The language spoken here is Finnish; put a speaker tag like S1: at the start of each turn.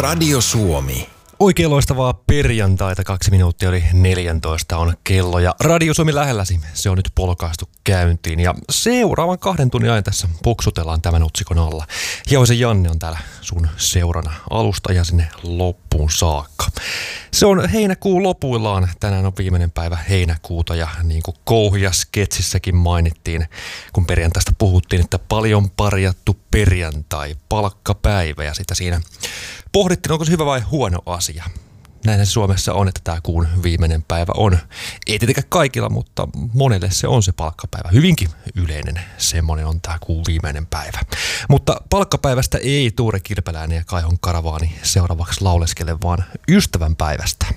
S1: Radio Suomi.
S2: Oikein loistavaa perjantaita, 2 minuuttia oli 14 on kello ja Radio Suomi lähelläsi. Se on nyt polkaistu käyntiin ja seuraavan 2 tunnin ajan tässä puksutellaan tämän otsikon alla. Hiaoisen Janne on täällä sun seurana alusta ja sinne loppuun saakka. Se on heinäkuun lopuillaan. Tänään on viimeinen päivä heinäkuuta ja niin kuin Kouhia-sketsissäkin mainittiin, kun perjantaista puhuttiin, että paljon parjattu perjantai, palkkapäivä ja sitä siinä pohdittiin, onko se hyvä vai huono asia. Näinhän se Suomessa on, että tämä kuun viimeinen päivä on. Ei tietenkään kaikilla, mutta monelle se on se palkkapäivä. Hyvinkin yleinen semmoinen on tämä kuun viimeinen päivä. Mutta palkkapäivästä ei Tuure Kirpeläinen ja Kaihon Karavaani seuraavaksi lauleskele, vaan ystävänpäivästä.